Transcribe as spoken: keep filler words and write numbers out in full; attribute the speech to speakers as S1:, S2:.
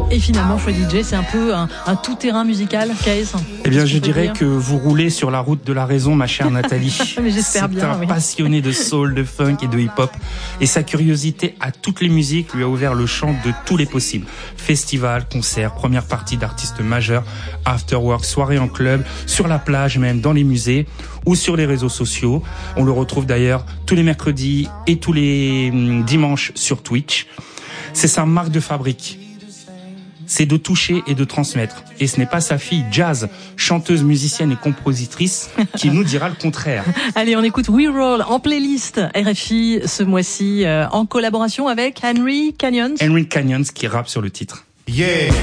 S1: Et finalement, Choix D J, c'est un peu un, un tout-terrain musical, K S.
S2: Eh bien, je dirais dire que vous roulez sur la route de la raison, ma chère Nathalie.
S1: Mais j'espère bien.
S2: C'est un
S1: oui.
S2: passionné de soul, de funk et de hip-hop. Et sa curiosité à toutes les musiques lui a ouvert le champ de tous les possibles. Festivals, concerts, première partie d'artistes majeurs, afterwork, soirées en club, sur la plage même, dans les musées ou sur les réseaux sociaux. On le retrouve d'ailleurs tous les mercredis et tous les dimanches sur Twitch. C'est sa marque de fabrique. C'est de toucher et de transmettre. Et ce n'est pas sa fille Jazz, chanteuse, musicienne et compositrice, qui nous dira le contraire.
S1: Allez, on écoute We Roll en playlist R F I ce mois-ci, euh, en collaboration avec Henry Canyons.
S2: Henry Canyons qui rappe sur le titre.
S3: Yeah.